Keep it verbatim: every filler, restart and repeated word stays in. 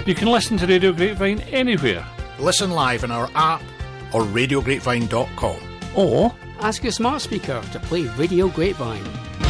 You can listen to Radio Grapevine anywhere. Listen live on our app or radio grapevine dot com. Or ask your smart speaker to play Radio Grapevine.